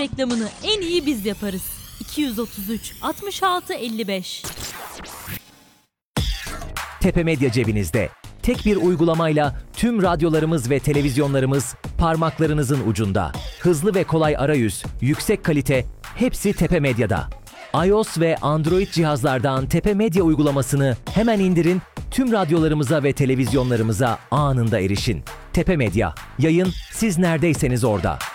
reklamını en iyi biz yaparız. 233 66 55. Tepe Medya cebinizde. Tek bir uygulamayla tüm radyolarımız ve televizyonlarımız parmaklarınızın ucunda. Hızlı ve kolay arayüz, yüksek kalite, hepsi Tepe Medya'da. iOS ve Android cihazlardan Tepe Medya uygulamasını hemen indirin, tüm radyolarımıza ve televizyonlarımıza anında erişin. Tepe Medya, yayın siz neredeyseniz orada.